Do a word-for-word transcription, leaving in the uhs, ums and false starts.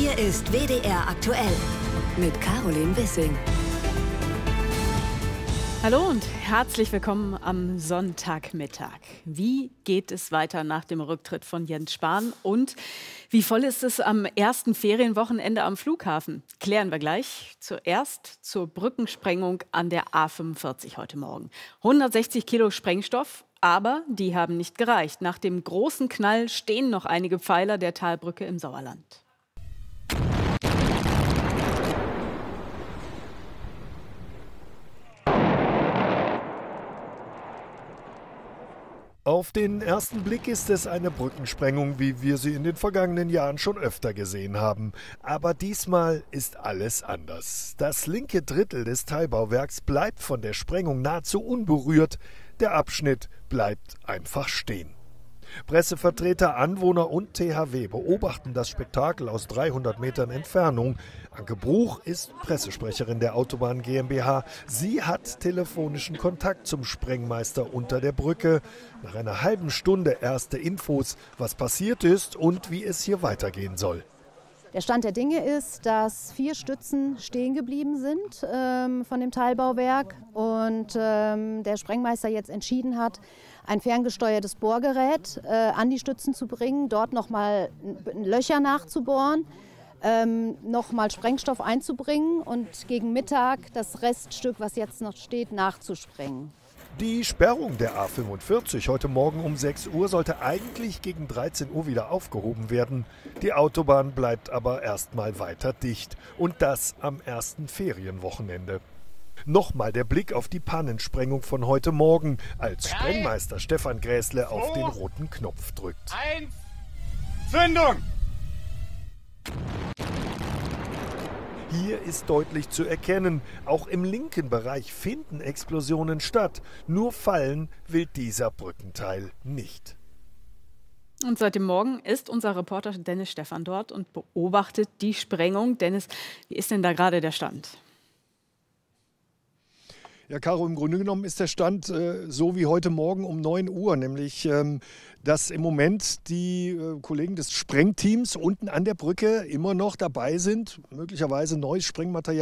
Hier ist W D R aktuell mit Caroline Wissing. Hallo und herzlich willkommen am Sonntagmittag. Wie geht es weiter nach dem Rücktritt von Jens Spahn und wie voll ist es am ersten Ferienwochenende am Flughafen? Klären wir gleich. Zuerst zur Brückensprengung an der A fünfundvierzig heute Morgen. hundertsechzig Kilo Sprengstoff, aber die haben nicht gereicht. Nach dem großen Knall stehen noch einige Pfeiler der Talbrücke im Sauerland. Auf den ersten Blick ist es eine Brückensprengung, wie wir sie in den vergangenen Jahren schon öfter gesehen haben. Aber diesmal ist alles anders. Das linke Drittel des Teilbauwerks bleibt von der Sprengung nahezu unberührt. Der Abschnitt bleibt einfach stehen. Pressevertreter, Anwohner und T H W beobachten das Spektakel aus dreihundert Metern Entfernung. Anke Bruch ist Pressesprecherin der Autobahn GmbH. Sie hat telefonischen Kontakt zum Sprengmeister unter der Brücke. Nach einer halben Stunde erste Infos, was passiert ist und wie es hier weitergehen soll. Der Stand der Dinge ist, dass vier Stützen stehen geblieben sind ähm, von dem Teilbauwerk und ähm, der Sprengmeister jetzt entschieden hat, ein ferngesteuertes Bohrgerät äh, an die Stützen zu bringen, dort nochmal Löcher nachzubohren, ähm, nochmal Sprengstoff einzubringen und gegen Mittag das Reststück, was jetzt noch steht, nachzusprengen. Die Sperrung der A fünfundvierzig heute Morgen um sechs Uhr sollte eigentlich gegen dreizehn Uhr wieder aufgehoben werden. Die Autobahn bleibt aber erstmal weiter dicht. Und das am ersten Ferienwochenende. Nochmal der Blick auf die Pannensprengung von heute Morgen, als Sprengmeister Stefan Gräßle auf den roten Knopf drückt. Eins, Zündung! Hier ist deutlich zu erkennen, auch im linken Bereich finden Explosionen statt. Nur fallen will dieser Brückenteil nicht. Und seit dem Morgen ist unser Reporter Dennis Stephan dort und beobachtet die Sprengung. Dennis, wie ist denn da gerade der Stand? Ja, Caro, im Grunde genommen ist der Stand äh, so wie heute Morgen um neun Uhr, nämlich ähm, dass im Moment die äh, Kollegen des Sprengteams unten an der Brücke immer noch dabei sind, möglicherweise neues Sprengmaterial